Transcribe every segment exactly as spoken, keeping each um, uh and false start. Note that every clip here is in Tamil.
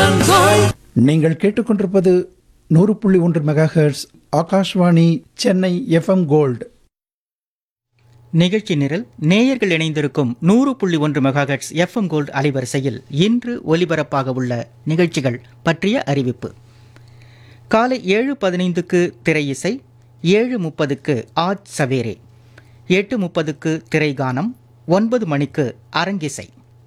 நீங்கள் கேட்டுக்கொண்டிருப்பது நூறு புள்ளி ஒன்று megahertz Akashvani Chennai FM gold. நிகழ்ச்சி நிரல் நேயர்கள் இணைந்திருக்கும் நூறு புள்ளி ஒன்று மெகாஹெர்ட்ஸ் எஃப்எம் கோல்டு அலைவரிசையில் இன்று ஒலிபரப்பாக உள்ள நிகழ்ச்சிகள் பற்றிய அறிவிப்பு. காலை ஏழு பதினைந்துக்கு திரையிசை, ஏழு முப்பதுக்கு ஆஜ் சவேரே, எட்டு முப்பதுக்கு திரைகானம், ஒன்பது மணிக்கு அரங்கிசை.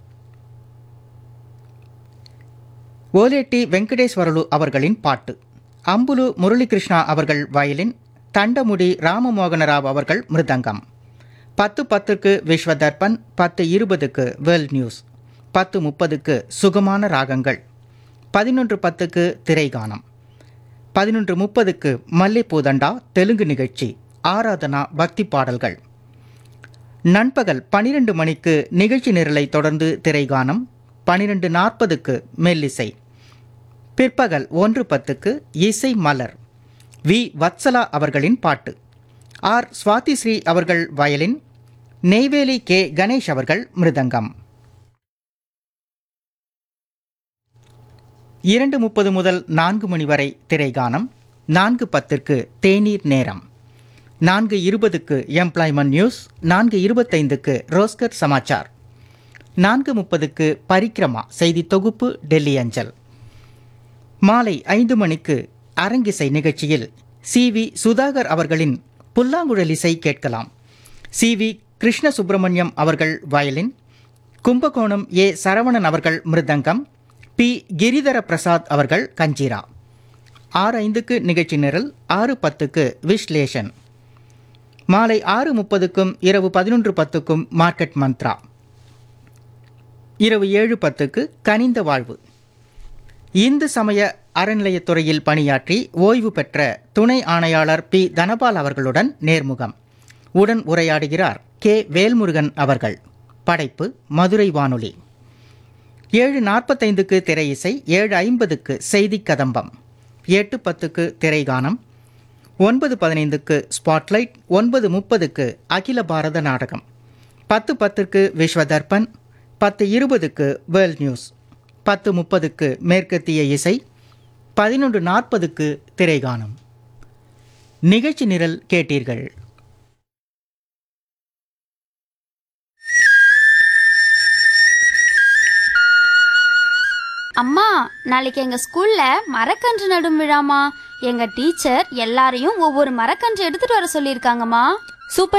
ஓலேட்டி வெங்கடேஸ்வரலு அவர்களின் பாட்டு, அம்புலு முரளிகிருஷ்ணா அவர்கள் வயலின், தண்டமுடி ராமமோகனராவ் அவர்கள் மிருதங்கம். பத்து பத்துக்கு விஸ்வதர்பன், பத்து இருபதுக்கு வேர்ல்ட் நியூஸ், பத்து முப்பதுக்கு சுகமான ராகங்கள், பதினொன்று பத்துக்கு திரைகானம், பதினொன்று முப்பதுக்கு மல்லிப்பூதண்டா தெலுங்கு நிகழ்ச்சி, ஆராதனா பக்தி பாடல்கள். நண்பகல் பனிரெண்டு மணிக்கு நிகழ்ச்சி நிரலை தொடர்ந்து திரைகானம், பனிரெண்டு நாற்பதுக்கு மெல்லிசை. பிற்பகல் ஒன்று பத்துக்கு இசை மலர், வி வத்சலா அவர்களின் பாட்டு, ஆர் சுவாதிஸ்ரீ அவர்கள் வயலின், நெய்வேலி கே கணேஷ் அவர்கள் மிருதங்கம். இரண்டு முப்பது முதல் நான்கு மணி வரை திரைகானம், நான்கு பத்திற்கு தேநீர் நேரம், நான்கு இருபதுக்கு எம்ப்ளாய்மெண்ட் நியூஸ், நான்கு இருபத்தைந்துக்கு ரோஸ்கர் சமாச்சார், நான்கு முப்பதுக்கு பரிக்கிரமா செய்தி தொகுப்பு டெல்லி அஞ்சல். மாலை ஐந்து மணிக்கு அரங்கிசை நிகழ்ச்சியில் சி வி சுதாகர் அவர்களின் புல்லாங்குழல் இசை கேட்கலாம். சி வி கிருஷ்ண சுப்பிரமணியம் அவர்கள் வயலின், கும்பகோணம் ஏ சரவணன் அவர்கள் மிருதங்கம், பி கிரிதர பிரசாத் அவர்கள் கஞ்சீரா. ஆறு ஐந்துக்கு நிகழ்ச்சி நிரல், ஆறு பத்துக்கு விஸ்லேஷன். மாலை ஆறு முப்பதுக்கும் இரவு பதினொன்று பத்துக்கும் மார்க்கெட் மந்த்ரா. இரவு ஏழு பத்துக்கு கனிந்த வாழ்வு. இந்து சமய அறநிலையத்துறையில் பணியாற்றி ஓய்வு பெற்ற துணை ஆணையாளர் பி தனபால் அவர்களுடன் நேர்முகம். உடன் உரையாடுகிறார் கே வேல்முருகன் அவர்கள். படைப்பு மதுரை வானொலி. ஏழு நாற்பத்தைந்துக்கு திரையிசை, ஏழு ஐம்பதுக்கு செய்தி கதம்பம், எட்டு பத்துக்கு திரைகானம், ஒன்பது பதினைந்துக்கு ஸ்பாட்லைட், ஒன்பது முப்பதுக்கு அகில பாரத நாடகம், பத்து பத்திற்கு விஸ்வதர்பன், பத்து இருபதுக்கு வேர்ல்ட் நியூஸ், பத்து முப்பதுக்கு மேற்கத்திய இசை, பதினொன்று நாற்பதுக்கு திரைகானம். நிகழ்ச்சி நிரல் கேட்டீர்கள். அம்மா, நாளைக்கு எங்க ஸ்கூல்ல மரக்கன்று நடும் விழாமா. எங்க டீச்சர் எல்லாரையும் ஒவ்வொரு மரக்கன்று எடுத்துட்டு வர சொல்லியிருக்காங்கம்மா. சூப்பர்